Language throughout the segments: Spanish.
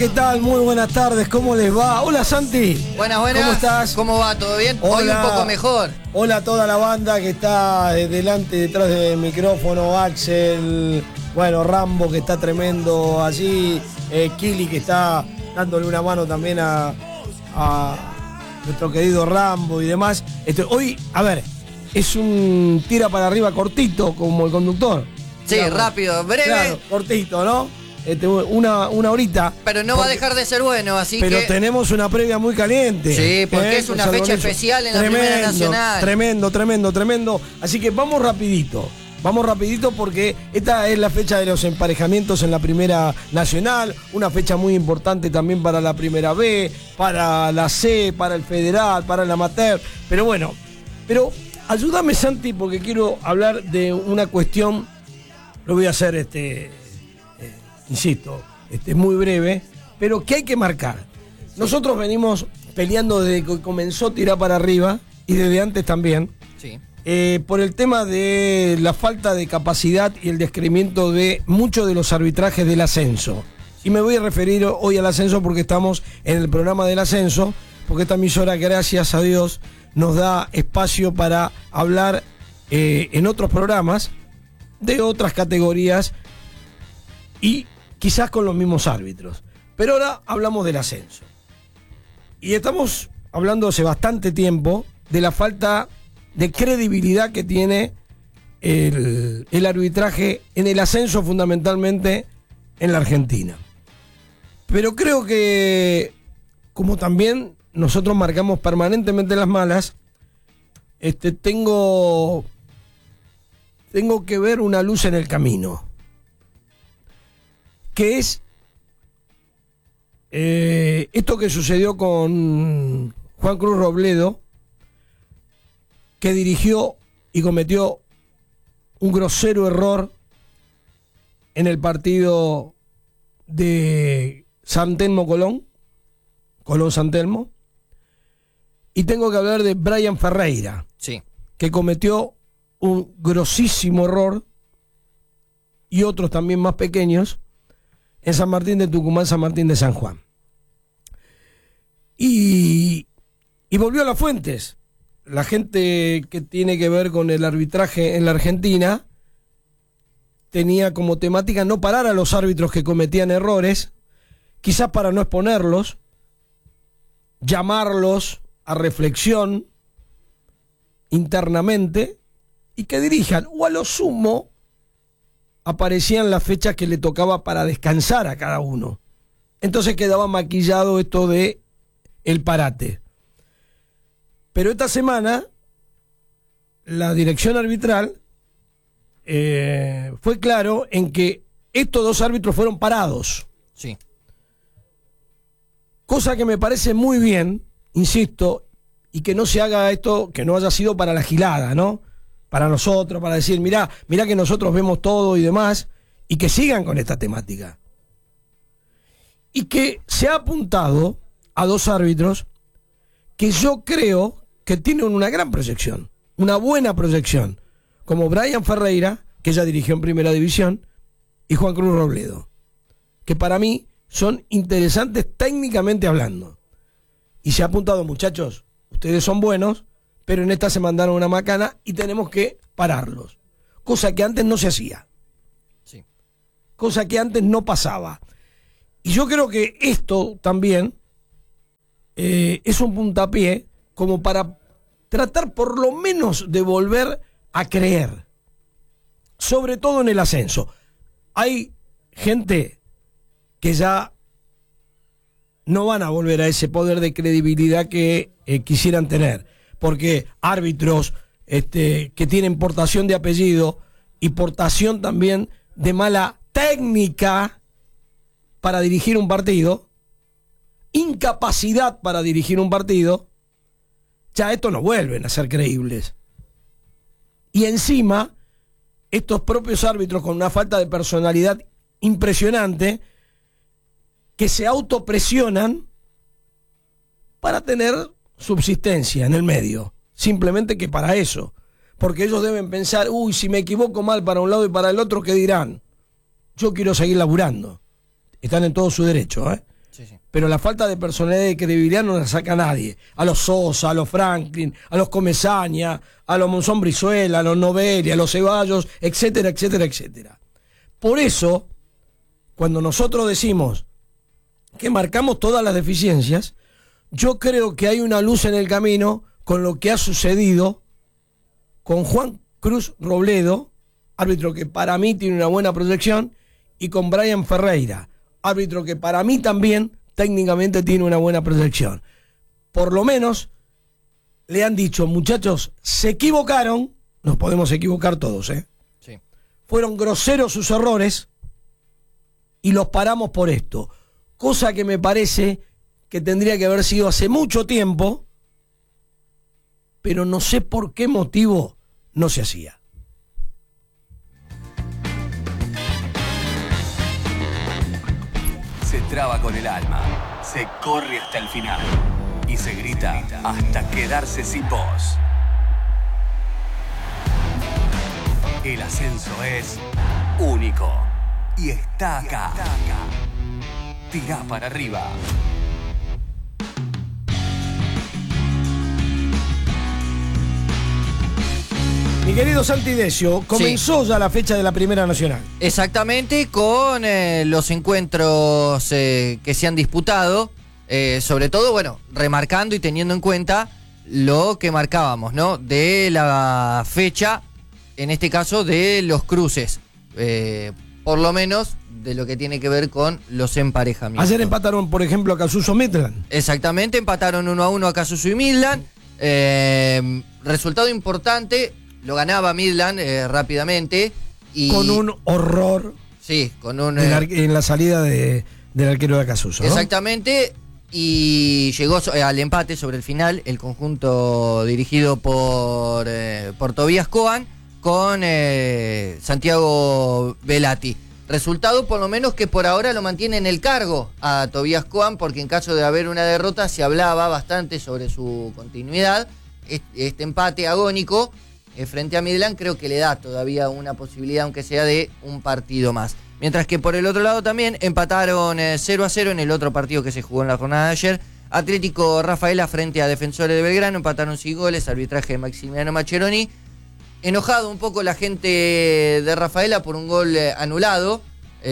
¿Qué tal? Muy buenas tardes, ¿cómo les va? Hola Santi. Buenas. ¿Cómo estás? ¿Cómo va? ¿Todo bien? Hola. Hoy un poco mejor. Hola a toda la banda que está detrás del micrófono, Axel, bueno, Rambo que está tremendo allí, Kili que está dándole una mano también a nuestro querido Rambo y demás. Hoy, a ver, es un tira para arriba cortito como el conductor. Sí, digamos. Rápido, breve. Claro, cortito, ¿no? Una horita. Pero no va a dejar de ser bueno, así pero que... tenemos una previa muy caliente. Sí, porque es una fecha especial en la Primera Nacional. Tremendo. Así que vamos rapidito porque esta es la fecha de los emparejamientos en la Primera Nacional, una fecha muy importante también para la Primera B, para la C, para el Federal, para el Amateur. Pero bueno, ayúdame Santi porque quiero hablar de una cuestión, lo voy a hacer insisto, muy breve, pero que hay que marcar. Nosotros venimos peleando desde que comenzó Tirar para Arriba y desde antes también, sí. Por el tema de la falta de capacidad y el descreimiento de muchos de los arbitrajes del ascenso. Y me voy a referir hoy al ascenso porque estamos en el programa del ascenso, porque esta emisora, gracias a Dios, nos da espacio para hablar en otros programas de otras categorías y quizás con los mismos árbitros. Pero ahora hablamos del ascenso. Y estamos hablando hace bastante tiempo de la falta de credibilidad que tiene el arbitraje en el ascenso, fundamentalmente en la Argentina. Pero creo que, como también nosotros marcamos permanentemente las malas, tengo que ver una luz en el camino. Que es esto que sucedió con Juan Cruz Robledo, que dirigió y cometió un grosero error en el partido de San Telmo-Colón, Colón-San Telmo, y tengo que hablar de Brian Ferreira, sí, que cometió un grosísimo error, y otros también más pequeños, en San Martín de Tucumán, San Martín de San Juan. Y volvió a las fuentes. La gente que tiene que ver con el arbitraje en la Argentina tenía como temática no parar a los árbitros que cometían errores, quizás para no exponerlos, llamarlos a reflexión internamente y que dirijan, o a lo sumo aparecían las fechas que le tocaba para descansar a cada uno. Entonces quedaba maquillado esto de el parate. Pero esta semana la dirección arbitral fue claro en que estos dos árbitros fueron parados. Sí. Cosa que me parece muy bien, insisto, y que no se haga esto, que no haya sido para la gilada, ¿no? Para nosotros, para decir, mirá que nosotros vemos todo y demás, y que sigan con esta temática. Y que se ha apuntado a dos árbitros que yo creo que tienen una gran proyección, una buena proyección, como Brian Ferreira, que ya dirigió en Primera División, y Juan Cruz Robledo, que para mí son interesantes técnicamente hablando. Y se ha apuntado, muchachos, ustedes son buenos, pero en esta se mandaron una macana y tenemos que pararlos. Cosa que antes no se hacía. Sí. Cosa que antes no pasaba. Y yo creo que esto también es un puntapié como para tratar por lo menos de volver a creer. Sobre todo en el ascenso. Hay gente que ya no van a volver a ese poder de credibilidad que quisieran tener. Porque árbitros que tienen portación de apellido y portación también de mala técnica para dirigir un partido, incapacidad para dirigir un partido, ya estos no vuelven a ser creíbles. Y encima, estos propios árbitros con una falta de personalidad impresionante, que se autopresionan para tener subsistencia en el medio, simplemente que para eso, porque ellos deben pensar, uy, si me equivoco mal para un lado y para el otro, ¿qué dirán? Yo quiero seguir laburando. Están en todo su derecho, ¿eh? Sí. pero la falta de personalidad y credibilidad no la saca nadie. A los Sosa, a los Franklin, a los Comesaña, a los Monzón Brizuela, a los Novelli, a los Ceballos, etcétera, etcétera, etcétera. Por eso, cuando nosotros decimos que marcamos todas las deficiencias, yo creo que hay una luz en el camino con lo que ha sucedido con Juan Cruz Robledo, árbitro que para mí tiene una buena proyección, y con Brian Ferreira, árbitro que para mí también técnicamente tiene una buena proyección. Por lo menos le han dicho, muchachos, se equivocaron, nos podemos equivocar todos, Sí. Fueron groseros sus errores y los paramos por esto. Cosa que me parece que tendría que haber sido hace mucho tiempo, pero no sé por qué motivo no se hacía. Se traba con el alma, se corre hasta el final y se grita hasta quedarse sin voz. El ascenso es único y está acá. Tirá para arriba. Mi querido Santi Decio, comenzó ya la fecha de la Primera Nacional. Exactamente, con los encuentros que se han disputado, sobre todo, bueno, remarcando y teniendo en cuenta lo que marcábamos, ¿no? De la fecha, en este caso, de los cruces, por lo menos de lo que tiene que ver con los emparejamientos. Ayer empataron, por ejemplo, a Casuso Midland. Exactamente, empataron 1-1 a Casuso y Midland. Resultado importante. Lo ganaba Midland rápidamente. Y con un horror. Sí, con un. En la salida del arquero de Casuso, ¿no? Exactamente. Y llegó al empate sobre el final el conjunto dirigido por Tobías Coan con Santiago Velati. Resultado, por lo menos, que por ahora lo mantiene en el cargo a Tobías Coan, porque en caso de haber una derrota se hablaba bastante sobre su continuidad. Este empate agónico frente a Midland creo que le da todavía una posibilidad, aunque sea de un partido más. Mientras que por el otro lado también empataron 0-0 en el otro partido que se jugó en la jornada de ayer. Atlético Rafaela frente a Defensores de Belgrano, empataron 6 goles, arbitraje de Maximiliano Maccheroni. Enojado un poco la gente de Rafaela por un gol anulado,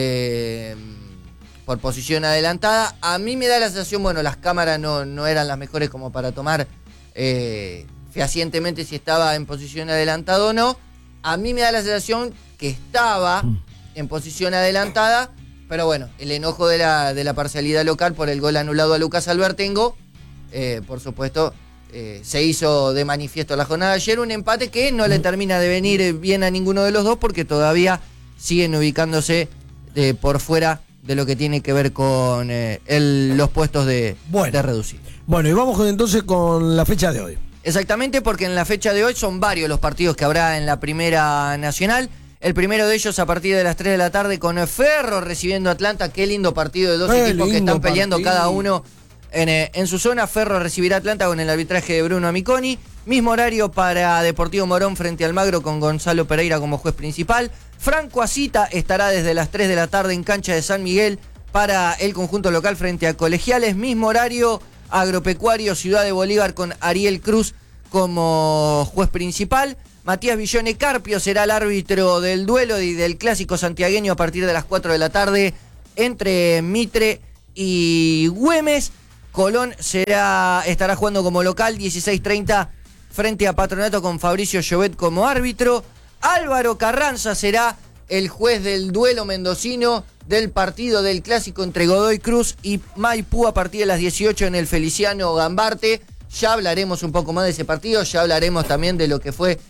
por posición adelantada. A mí me da la sensación, bueno, las cámaras no eran las mejores como para tomar fehacientemente si estaba en posición adelantada o no. A mí me da la sensación que estaba en posición adelantada, pero bueno, el enojo de la parcialidad local por el gol anulado a Lucas Albertengo, por supuesto, se hizo de manifiesto la jornada de ayer. Un empate que no le termina de venir bien a ninguno de los dos, porque todavía siguen ubicándose por fuera de lo que tiene que ver con los puestos de reducir. Bueno, y vamos entonces con la fecha de hoy. Exactamente, porque en la fecha de hoy son varios los partidos que habrá en la Primera Nacional. El primero de ellos a partir de las 3 de la tarde con Ferro recibiendo a Atlanta. Qué lindo partido de dos equipos que están peleando cada uno en su zona. Ferro recibirá a Atlanta con el arbitraje de Bruno Amiconi. Mismo horario para Deportivo Morón frente al Magro con Gonzalo Pereira como juez principal. Franco Asita estará desde las 3 de la tarde en cancha de San Miguel para el conjunto local frente a Colegiales. Mismo horario Agropecuario Ciudad de Bolívar con Ariel Cruz como juez principal. Matías Villone Carpio será el árbitro del duelo y del clásico santiagueño a partir de las 4 de la tarde entre Mitre y Güemes. Colón estará jugando como local 16:30 frente a Patronato con Fabricio Llobet como árbitro. Álvaro Carranza será el juez del duelo mendocino del partido del clásico entre Godoy Cruz y Maipú a partir de las 18 en el Feliciano Gambarte. Ya hablaremos un poco más de ese partido, ya hablaremos también de lo que fue.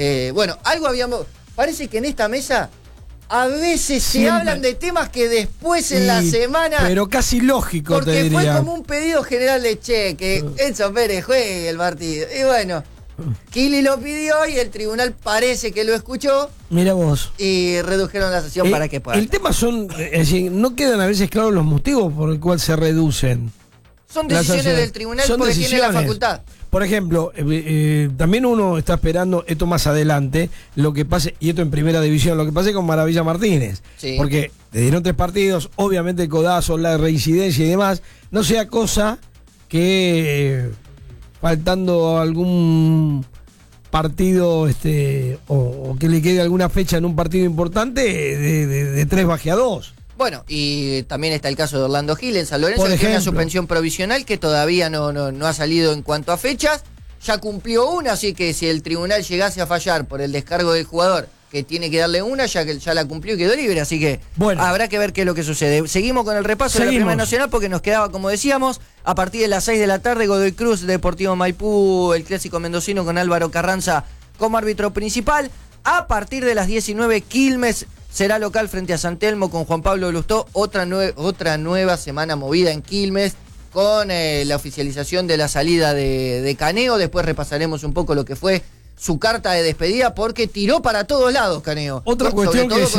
Parece que en esta mesa a veces se hablan de temas que después en la semana. Pero casi lógico, porque te diría. Fue como un pedido general de que Enzo Pérez juegue el partido. Y bueno, Kili lo pidió y el tribunal parece que lo escuchó. Mira vos. Y redujeron la sesión para que pueda. El tema es decir, no quedan a veces claros los motivos por el cual se reducen. Son decisiones del tribunal porque tiene la facultad. por ejemplo, también uno está esperando esto más adelante, lo que pase, y esto en primera división, lo que pase con Maravilla Martínez. Sí. Porque le dieron 3 partidos, obviamente el codazo, la reincidencia y demás, no sea cosa que faltando algún partido o que le quede alguna fecha en un partido importante de 3 baje a 2. Bueno, y también está el caso de Orlando Gil en San Lorenzo, Por que tiene una ejemplo. suspensión provisional que todavía no ha salido en cuanto a fechas. Ya cumplió una, así que si el tribunal llegase a fallar por el descargo del jugador, que tiene que darle una, ya que ya la cumplió y quedó libre, así que bueno, habrá que ver qué es lo que sucede. Seguimos con el repaso de la Primera Nacional porque nos quedaba, como decíamos, a partir de las 6 de la tarde, Godoy Cruz, Deportivo Maipú, el clásico mendocino con Álvaro Carranza como árbitro principal. A partir de las 19, Quilmes será local frente a San Telmo con Juan Pablo Lustó, otra nueva semana movida en Quilmes, con la oficialización de la salida de Caneo. Después repasaremos un poco lo que fue su carta de despedida, porque tiró para todos lados Caneo. Otra cuestión que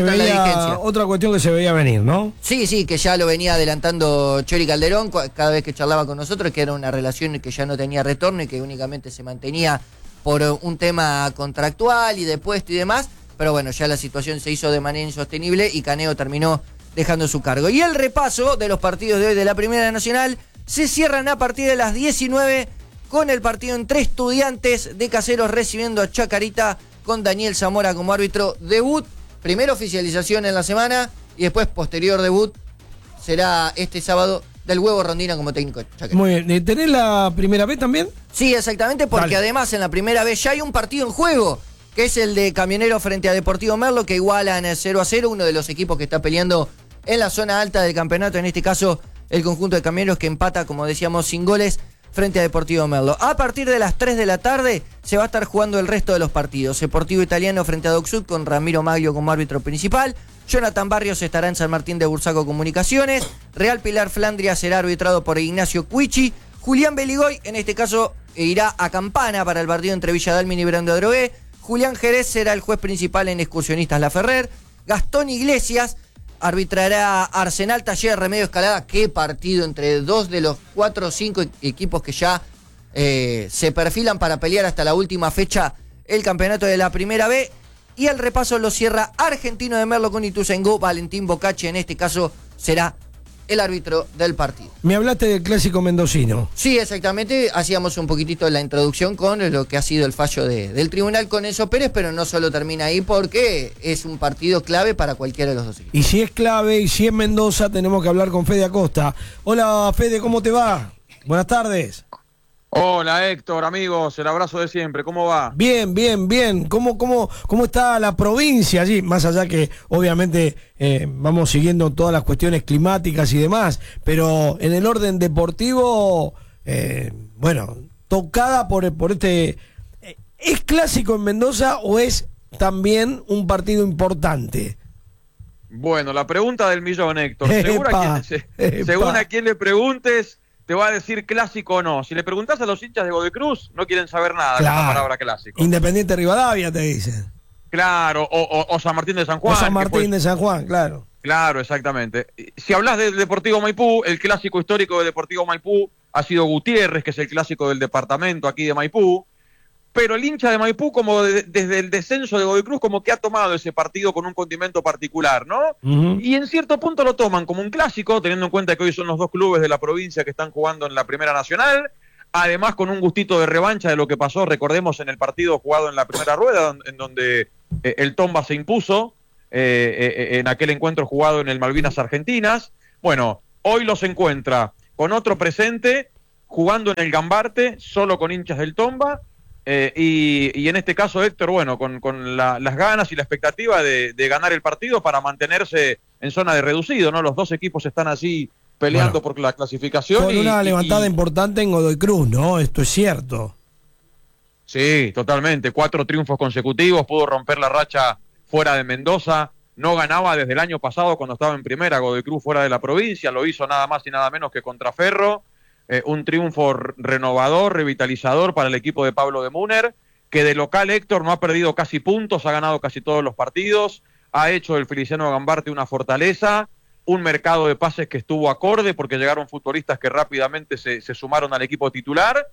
se veía venir, ¿no? Sí, que ya lo venía adelantando Chori Calderón cada vez que charlaba con nosotros, que era una relación que ya no tenía retorno y que únicamente se mantenía por un tema contractual y de puesto y demás. Pero bueno, ya la situación se hizo de manera insostenible y Caneo terminó dejando su cargo. Y el repaso de los partidos de hoy de la Primera Nacional se cierran a partir de las 19 con el partido entre Estudiantes de Caseros recibiendo a Chacarita con Daniel Zamora como árbitro. Debut, primera oficialización en la semana y después posterior debut será este sábado del Huevo Rondina como técnico de Chacarita. Muy bien, ¿tenés la primera vez también? Sí, exactamente, porque además en la primera vez ya hay un partido en juego, que es el de Camionero frente a Deportivo Merlo, que igualan 0-0, uno de los equipos que está peleando en la zona alta del campeonato, en este caso el conjunto de Camioneros, que empata, como decíamos, sin goles frente a Deportivo Merlo. A partir de las 3 de la tarde se va a estar jugando el resto de los partidos. Deportivo Italiano frente a Doc Sud con Ramiro Maglio como árbitro principal. Jonathan Barrios estará en San Martín de Bursaco Comunicaciones. Real Pilar Flandria será arbitrado por Ignacio Cuichi. Julián Beligoy, en este caso, irá a Campana para el partido entre Villa Dálmine y Brando Adrogué. Julián Jerez será el juez principal en Excursionistas La Ferrer. Gastón Iglesias arbitrará Arsenal Taller Remedio Escalada. Qué partido entre dos de los 4 o 5 equipos que ya se perfilan para pelear hasta la última fecha el campeonato de la Primera B. Y el repaso lo cierra Argentino de Merlo con Ituzaingó. Valentín Bocacci en este caso será el árbitro del partido. Me hablaste del clásico mendocino. Sí, exactamente. Hacíamos un poquitito la introducción con lo que ha sido el fallo del tribunal con Enzo Pérez, pero no solo termina ahí porque es un partido clave para cualquiera de los dos equipos. Y si es clave y si es Mendoza, tenemos que hablar con Fede Acosta. Hola Fede, ¿cómo te va? Buenas tardes. Hola Héctor, amigos, el abrazo de siempre, ¿cómo va? Bien. ¿Cómo está la provincia allí? Más allá que obviamente vamos siguiendo todas las cuestiones climáticas y demás, pero en el orden deportivo, tocada por este... ¿Es clásico en Mendoza o es también un partido importante? Bueno, la pregunta del millón, Héctor. Según a quien le preguntes, te va a decir clásico o no. Si le preguntás a los hinchas de Godoy Cruz, no quieren saber nada con la palabra clásico. Independiente Rivadavia, te dicen. Claro, o San Martín de San Juan. O San Martín de San Juan, claro. Claro, exactamente. Si hablas del Deportivo Maipú, el clásico histórico de Deportivo Maipú ha sido Gutiérrez, que es el clásico del departamento aquí de Maipú. Pero el hincha de Maipú, como desde el descenso de Godoy Cruz, como que ha tomado ese partido con un condimento particular, ¿no? Uh-huh. Y en cierto punto lo toman como un clásico, teniendo en cuenta que hoy son los dos clubes de la provincia que están jugando en la Primera Nacional, además con un gustito de revancha de lo que pasó, recordemos, en el partido jugado en la primera rueda, en donde el Tomba se impuso, en aquel encuentro jugado en el Malvinas Argentinas. Bueno, hoy los encuentra con otro presente, jugando en el Gambarte, solo con hinchas del Tomba, y en este caso, Héctor, bueno, con las ganas y la expectativa de ganar el partido para mantenerse en zona de reducido, ¿no? Los dos equipos están así peleando por la clasificación. Con una levantada importante en Godoy Cruz, ¿no? Esto es cierto. Sí, totalmente. 4 triunfos consecutivos, pudo romper la racha fuera de Mendoza. No ganaba desde el año pasado cuando estaba en primera Godoy Cruz fuera de la provincia, lo hizo nada más y nada menos que contra Ferro. Un triunfo renovador, revitalizador para el equipo de Pablo de Múner, que de local, Héctor, no ha perdido casi puntos, ha ganado casi todos los partidos, ha hecho del Feliciano Gambarte una fortaleza, un mercado de pases que estuvo acorde porque llegaron futbolistas que rápidamente se sumaron al equipo titular,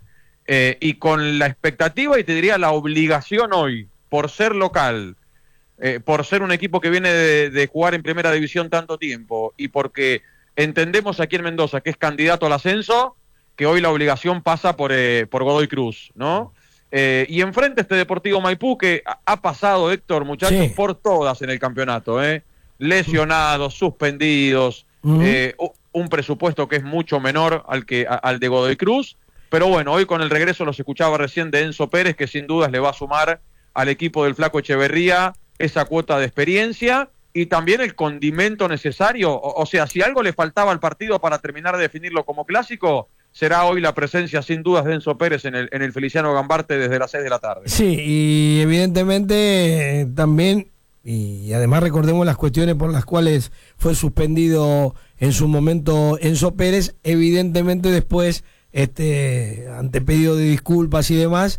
y con la expectativa y te diría la obligación hoy, por ser local, por ser un equipo que viene de jugar en primera división tanto tiempo y porque entendemos aquí en Mendoza que es candidato al ascenso, que hoy la obligación pasa por Godoy Cruz, ¿no? Y enfrente este Deportivo Maipú que ha pasado, Héctor, muchachos, Sí. por todas en el campeonato, lesionados, suspendidos, un presupuesto que es mucho menor al de Godoy Cruz, pero bueno, hoy con el regreso, los escuchaba recién, de Enzo Pérez, que sin dudas le va a sumar al equipo del Flaco Echeverría esa cuota de experiencia y también el condimento necesario, o sea, si algo le faltaba al partido para terminar de definirlo como clásico, será hoy la presencia sin dudas de Enzo Pérez en el Feliciano Gambarte desde las 6 de la tarde. Sí, y evidentemente también, y además recordemos las cuestiones por las cuales fue suspendido en su momento Enzo Pérez, evidentemente después, ante pedido de disculpas y demás,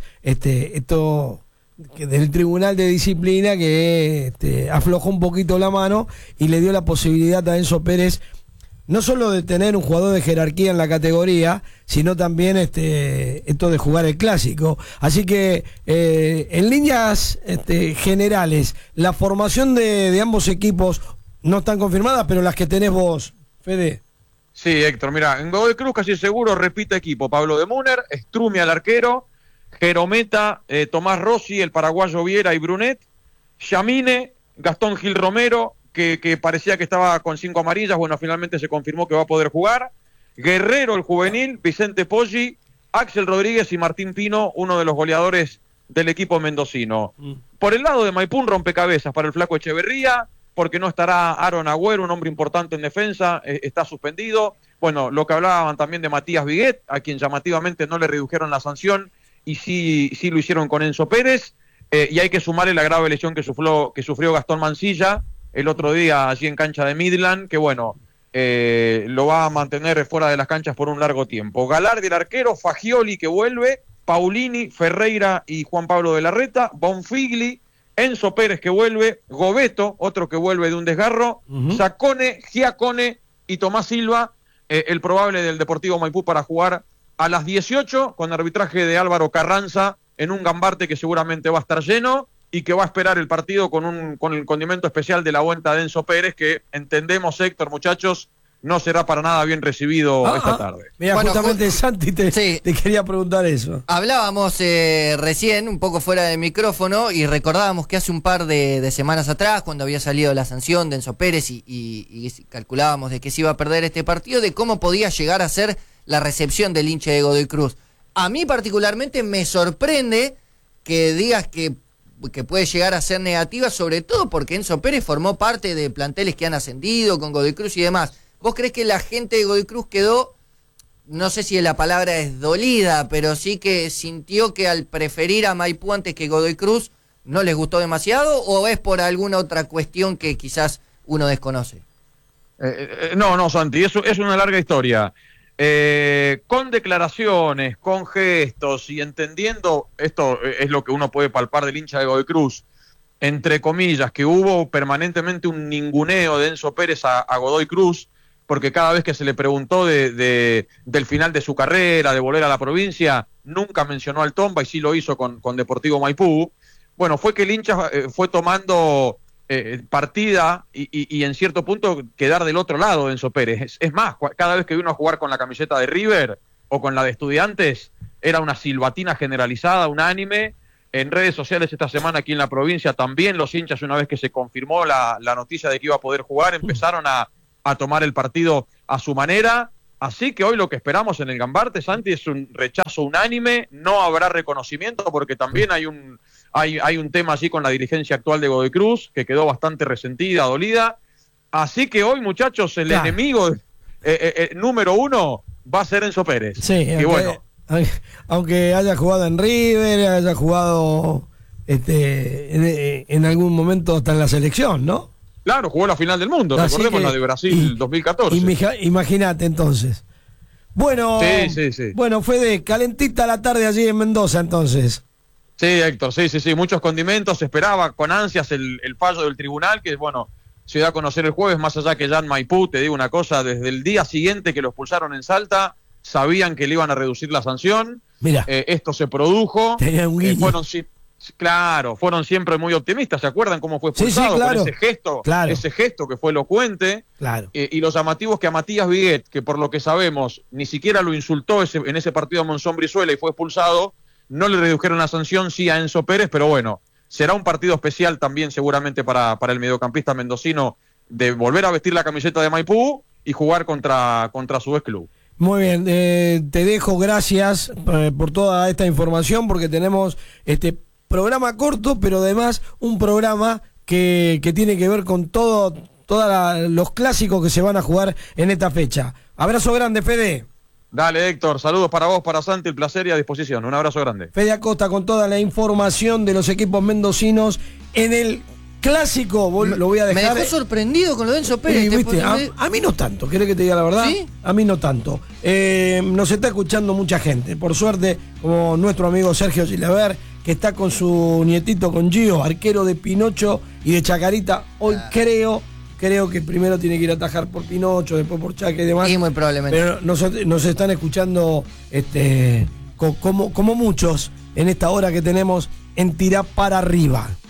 esto del Tribunal de Disciplina que aflojó un poquito la mano y le dio la posibilidad a Enzo Pérez no solo de tener un jugador de jerarquía en la categoría, sino también esto de jugar el clásico. Así que en líneas generales, la formación de ambos equipos no están confirmadas, pero las que tenés vos, Fede. Sí, Héctor, mira, en Godoy Cruz casi seguro repite equipo: Pablo de Muner, Strumi al arquero, Jerometa, Tomás Rossi, el paraguayo Viera y Brunet, Yamine, Gastón Gil Romero, que parecía que estaba con 5 amarillas, bueno, finalmente se confirmó que va a poder jugar, Guerrero, el juvenil, Vicente Poggi, Axel Rodríguez y Martín Pino, uno de los goleadores del equipo mendocino. Por el lado de Maipú, un rompecabezas para el Flaco Echeverría, porque no estará Aaron Agüero, un hombre importante en defensa, está suspendido. Bueno, lo que hablaban también de Matías Viguet, a quien llamativamente no le redujeron la sanción, y sí lo hicieron con Enzo Pérez, y hay que sumarle la grave lesión que sufrió Gastón Mancilla el otro día allí en cancha de Midland, que bueno, lo va a mantener fuera de las canchas por un largo tiempo. Galardi el arquero, Fagioli que vuelve, Paulini, Ferreira y Juan Pablo de la Reta, Bonfigli, Enzo Pérez que vuelve, Gobeto, otro que vuelve de un desgarro, Sacone, Giacone y Tomás Silva, el probable del Deportivo Maipú para jugar a las 18 con arbitraje de Álvaro Carranza en un Gambarte que seguramente va a estar lleno y que va a esperar el partido con el condimento especial de la vuelta de Enzo Pérez, que entendemos, Héctor, muchachos, no será para nada bien recibido esta tarde. Mira, bueno, justamente Santi te quería preguntar eso. Hablábamos recién, un poco fuera de micrófono, y recordábamos que hace un par de semanas atrás, cuando había salido la sanción de Enzo Pérez y calculábamos de que se iba a perder este partido, de cómo podía llegar a ser la recepción del hincha de Godoy Cruz. A mí particularmente me sorprende que digas que puede llegar a ser negativa, sobre todo porque Enzo Pérez formó parte de planteles que han ascendido con Godoy Cruz y demás. ¿Vos creés que la gente de Godoy Cruz quedó, no sé si la palabra es dolida, pero sí que sintió que al preferir a Maipú antes que Godoy Cruz no les gustó demasiado, o es por alguna otra cuestión que quizás uno desconoce? No, Santi, eso es una larga historia. Con declaraciones, con gestos y entendiendo, esto es lo que uno puede palpar del hincha de Godoy Cruz, entre comillas, que hubo permanentemente un ninguneo de Enzo Pérez a Godoy Cruz, porque cada vez que se le preguntó del final de su carrera, de volver a la provincia, nunca mencionó al Tomba, y sí lo hizo con Deportivo Maipú. Bueno, fue que el hincha fue tomando partida y en cierto punto quedar del otro lado de Enzo Pérez. Es más, cada vez que vino a jugar con la camiseta de River o con la de Estudiantes, era una silbatina generalizada, unánime. En redes sociales esta semana aquí en la provincia también los hinchas, una vez que se confirmó la noticia de que iba a poder jugar, empezaron a tomar el partido a su manera. Así que hoy lo que esperamos en el Gambarte, Santi, es un rechazo unánime. No habrá reconocimiento porque también hay un tema allí con la dirigencia actual de Godoy Cruz, que quedó bastante resentida, dolida. Así que hoy, muchachos, el enemigo número uno va a ser Enzo Pérez. Sí, y bueno, aunque haya jugado en River, haya jugado en algún momento hasta en la selección, ¿no? Claro, jugó la final del mundo, recordemos la de Brasil 2014. Imagínate entonces. Bueno, sí. Bueno, fue de calentita la tarde allí en Mendoza entonces. Sí, Héctor, sí, muchos condimentos. Se esperaba con ansias el fallo del tribunal, que bueno, se da a conocer el jueves, más allá que ya en Maipú, te digo una cosa, desde el día siguiente que lo expulsaron en Salta, sabían que le iban a reducir la sanción. Mira, esto se produjo. tenía un guiño. Fueron siempre muy optimistas. ¿Se acuerdan cómo fue expulsado? Sí, claro. Con ese gesto que fue elocuente. Claro. Y lo llamativo es que a Matías Viguet, que por lo que sabemos ni siquiera lo insultó en ese partido a Monzón Brizuela y fue expulsado, no le redujeron la sanción, sí a Enzo Pérez, pero bueno, será un partido especial también seguramente para el mediocampista mendocino, de volver a vestir la camiseta de Maipú y jugar contra su ex club. Muy bien, te dejo, gracias por toda esta información, porque tenemos este programa corto, pero además un programa que tiene que ver con todos los clásicos que se van a jugar en esta fecha. Abrazo grande, Fede. Dale, Héctor, saludos para vos, para Santi, el placer y a disposición. Un abrazo grande. Fede Acosta con toda la información de los equipos mendocinos en el clásico. Lo voy a dejar. Me dejó sorprendido con lo de Enzo Pérez. ¿Viste? A mí no tanto, ¿querés que te diga la verdad? ¿Sí? A mí no tanto. Nos está escuchando mucha gente. Por suerte, como nuestro amigo Sergio Gilaber, que está con su nietito, con Gio, arquero de Pinocho y de Chacarita. Hoy creo que primero tiene que ir a atajar por Pinocho, después por Chaca y demás. Y muy probablemente. Pero nos están escuchando como muchos en esta hora que tenemos en Tirá para Arriba.